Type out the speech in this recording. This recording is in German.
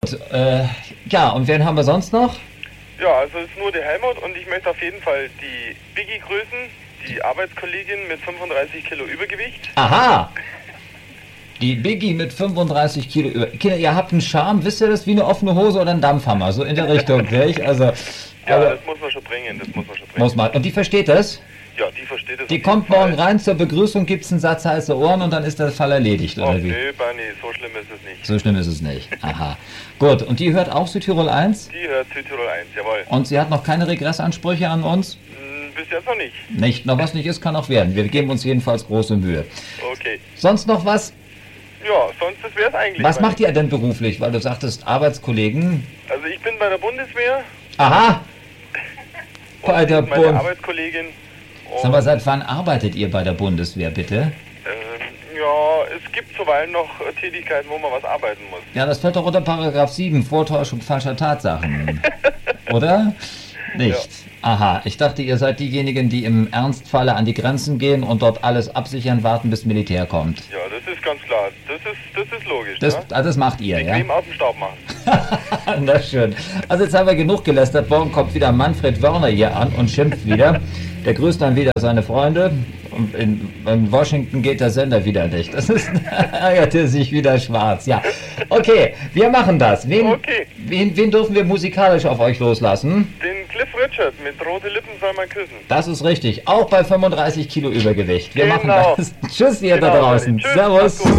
Ja, und wen haben wir sonst noch? Ja, also es ist nur der Helmut und ich möchte auf jeden Fall die Biggie grüßen, die Arbeitskollegin mit 35 Kilo Übergewicht. Aha! Die Biggie mit 35 Kilo über. Kinder, ihr habt einen Charme, wisst ihr das, wie eine offene Hose oder ein Dampfhammer? So in der Richtung, nicht? Also, Ja, aber das muss man schon bringen, das muss man schon bringen. muss man. Und die versteht das? Ja, die versteht es. Die auf jeden kommt Fall. morgen rein zur Begrüßung, gibt's einen Satz heiße Ohren und dann ist der Fall erledigt, Oh, oder wie? nö, Bernie, so schlimm ist es nicht. So schlimm ist es nicht. Aha. Gut, und die hört auch Südtirol 1? Die hört Südtirol 1, jawohl. Und sie hat noch keine Regressansprüche an uns? Bis jetzt noch nicht. Nicht. Noch was nicht ist, kann auch werden. Wir geben uns jedenfalls große Mühe. Okay. Sonst noch was? Ja, sonst das wäre es eigentlich. Was macht ihr denn beruflich? Weil du sagtest Arbeitskollegen. Also ich bin bei der Bundeswehr. Aha! Bei der meine Bund. Arbeitskollegin. Und, Sag mal, seit wann arbeitet ihr bei der Bundeswehr, bitte? ja, es gibt zuweilen noch Tätigkeiten, wo man was arbeiten muss. Ja, das fällt doch unter Paragraph 7, Vortäuschung falscher Tatsachen. Oder? Nicht. Aha, ich dachte, ihr seid diejenigen, die im Ernstfalle an die Grenzen gehen und dort alles absichern, warten, bis Militär kommt. Ja, das ist ganz klar. Das ist logisch. Das, ne? das macht ihr, ja? Bequem aus dem Staub machen. Na schön. Also jetzt haben wir genug gelästert. Morgen kommt wieder Manfred Wörner hier an und schimpft wieder. Der grüßt dann wieder seine Freunde. Und in Washington geht der Sender wieder nicht. Das ist, ärgert er sich wieder schwarz. Ja, okay, wir machen das. Okay. Wen dürfen wir musikalisch auf euch loslassen? Den Cliff Richard mit Rote Lippen soll man küssen. Das ist richtig. Auch bei 35 Kilo Übergewicht. Wir machen Genau. das. Tschüss, ihr da Genau, draußen. Tschüss, Servus. macht's gut.